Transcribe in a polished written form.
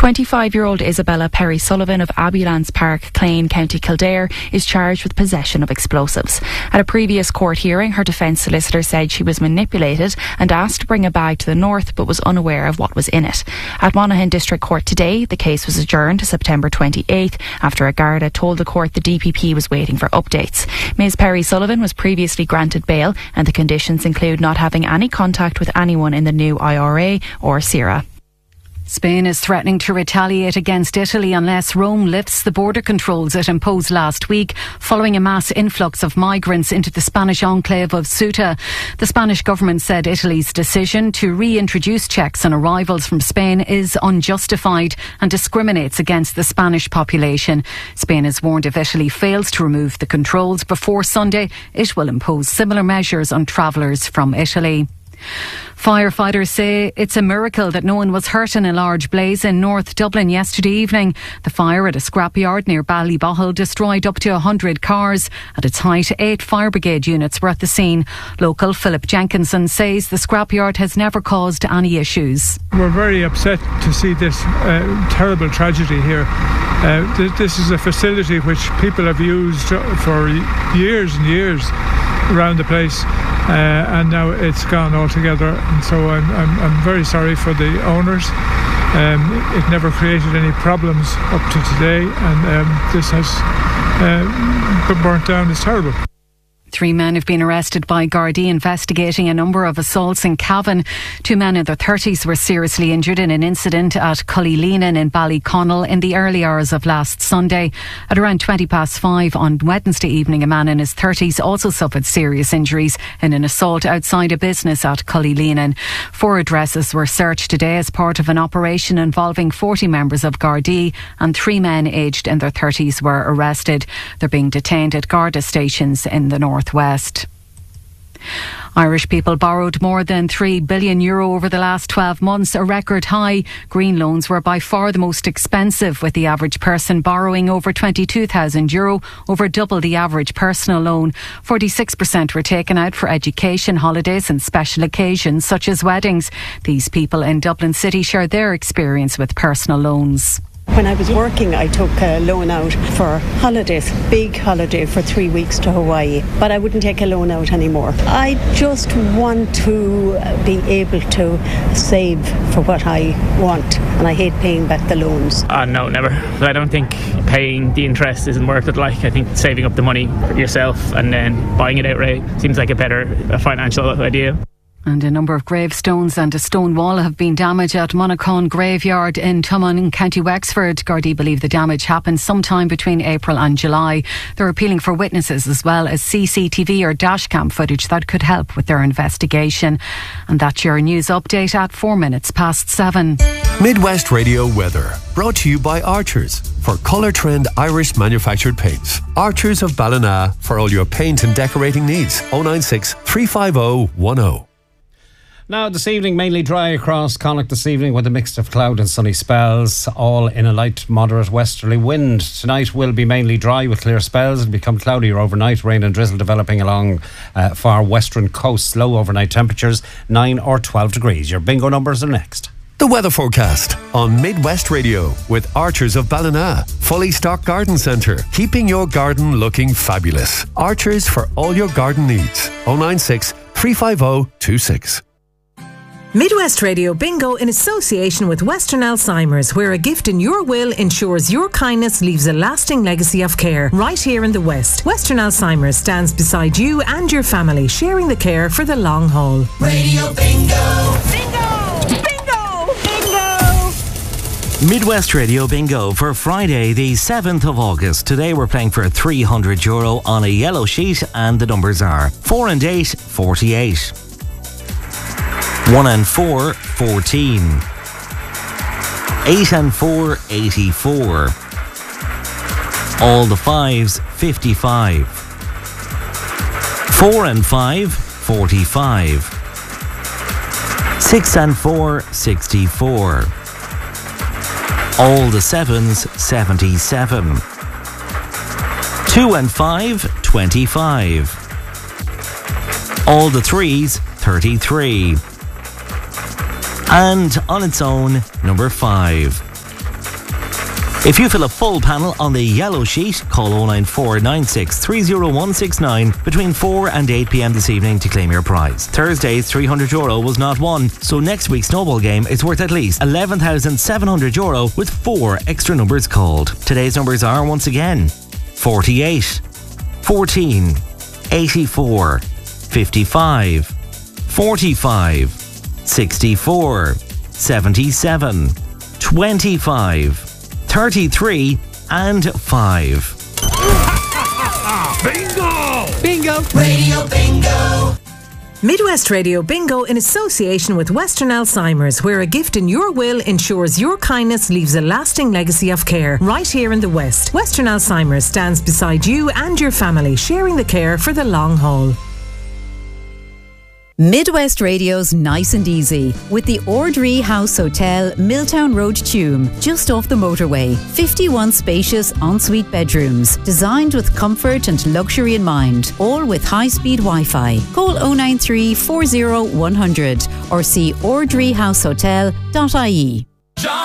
25-year-old Isabella Perry Sullivan of Ambulance Park, Clane, County Kildare, is charged with possession of explosives. At a previous court hearing, her defence solicitor said she was manipulated and asked to bring a bag to the north but was unaware of what was in it. At Monaghan District Court today, the case was adjourned to September 28th after a Garda told the court the DPP was waiting for updates. Ms Perry Sullivan was previously granted bail and the conditions include not having any contact with anyone in the new IRA or SERA. Spain is threatening to retaliate against Italy unless Rome lifts the border controls it imposed last week following a mass influx of migrants into the Spanish enclave of Ceuta. The Spanish government said Italy's decision to reintroduce checks on arrivals from Spain is unjustified and discriminates against the Spanish population. Spain has warned if Italy fails to remove the controls before Sunday, it will impose similar measures on travellers from Italy. Firefighters say it's a miracle that no one was hurt in a large blaze in North Dublin yesterday evening. The fire at a scrapyard near Ballybohol destroyed up to 100 cars. At its height, 8 fire brigade units were at the scene. Local Philip Jenkinson says the scrapyard has never caused any issues. We're very upset to see this terrible tragedy here. This is a facility which people have used for years and years around the place. And now it's gone altogether, and so I'm very sorry for the owners. It never created any problems up to today, and this has been burnt down. It's terrible. 3 men have been arrested by Gardaí investigating a number of assaults in Cavan. 2 men in their 30s were seriously injured in an incident at Cullyleenan in Ballyconnell in the early hours of last Sunday. At around 5:20 on Wednesday evening, a man in his 30s also suffered serious injuries in an assault outside a business at Cullyleenan. 4 addresses were searched today as part of an operation involving 40 members of Gardaí, and 3 men aged in their 30s were arrested. They're being detained at Garda stations in the northwest. Irish people borrowed more than €3 billion over the last 12 months, a record high. Green loans were by far the most expensive, with the average person borrowing over €22,000, over double the average personal loan. 46% were taken out for education, holidays and special occasions such as weddings. These people in Dublin City share their experience with personal loans. When I was working, I took a loan out for holidays, big holiday for 3 weeks to Hawaii, but I wouldn't take a loan out anymore. I just want to be able to save for what I want, and I hate paying back the loans. No, never. I don't think paying the interest isn't worth it. I think saving up the money for yourself and then buying it outright seems like a better financial idea. And a number of gravestones and a stone wall have been damaged at Monaghan Graveyard in Tumon in County Wexford. Gardaí believe the damage happened sometime between April and July. They're appealing for witnesses as well as CCTV or dashcam footage that could help with their investigation. And that's your news update at 7:04. Midwest Radio weather, brought to you by Archers for Colour Trend Irish manufactured paints. Archers of Ballina for all your paint and decorating needs. 096 350 10. Now, this evening, mainly dry across Connacht this evening with a mix of cloud and sunny spells, all in a light, moderate westerly wind. Tonight will be mainly dry with clear spells. It'll become cloudier overnight, rain and drizzle developing along far western coasts. Low overnight temperatures, 9 or 12 degrees. Your bingo numbers are next. The weather forecast on Midwest Radio with Archers of Ballina. Fully stocked garden centre, keeping your garden looking fabulous. Archers for all your garden needs. 096 350 26. Midwest Radio Bingo in association with Western Alzheimer's, where a gift in your will ensures your kindness leaves a lasting legacy of care right here in the West. Western Alzheimer's stands beside you and your family, sharing the care for the long haul. Radio Bingo! Bingo! Bingo! Bingo! Midwest Radio Bingo for Friday the 7th of August. Today we're playing for €300 on a yellow sheet, and the numbers are 4 and 8, 48. 1 and 4, 14. 8 and 4, 84. All the 5s, 55. 4 and 5, 45. 6 and 4, 64. All the 7s, 77. 2 and 5, 25. All the 3s, 33. And on its own, number 5. If you fill a full panel on the yellow sheet, call 094 96 30169 between 4 and 8 p.m. this evening to claim your prize. Thursday's €300 was not won, so next week's snowball game is worth at least €11,700 with 4 extra numbers called. Today's numbers are once again 48, 14, 84, 55, 45, 64, 77, 25, 33 and 5. Bingo! Bingo! Radio Bingo! Midwest Radio Bingo in association with Western Alzheimer's, where a gift in your will ensures your kindness leaves a lasting legacy of care. Right here in the West, Western Alzheimer's stands beside you and your family, sharing the care for the long haul. Midwest Radio's Nice and Easy with the Ordree House Hotel, Milltown Road, Tuam, just off the motorway. 51 spacious ensuite bedrooms, designed with comfort and luxury in mind, all with high-speed Wi-Fi. Call 093 40 100 or see ordreehousehotel.ie.